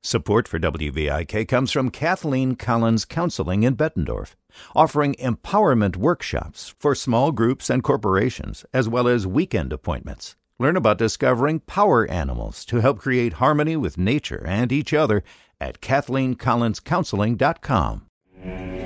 Support for WVIK comes from Kathleen Collins Counseling in Bettendorf, offering empowerment workshops for small groups and corporations, as well as weekend appointments. Learn about discovering power animals to help create harmony with nature and each other at KathleenCollinsCounseling.com.